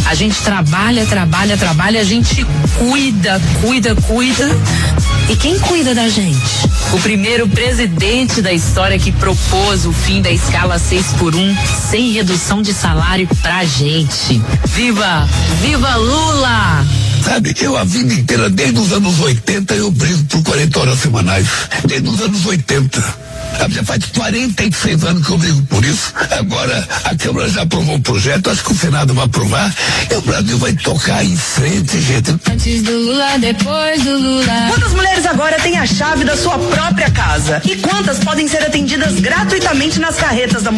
A gente trabalha, a gente cuida. E quem cuida da gente? O primeiro presidente da história que propôs o fim da escala 6x1 sem redução de salário pra gente. Viva Lula! Sabe, eu a vida inteira, desde os anos 80, eu brigo por 40 horas semanais. Desde os anos 80. Já faz 46 anos que eu brigo por isso. Agora a Câmara já aprovou o projeto, acho que o Senado vai aprovar e o Brasil vai tocar em frente, gente. Antes do Lula, depois do Lula. Quantas mulheres agora têm a chave da sua própria casa? E quantas podem ser atendidas gratuitamente nas carretas da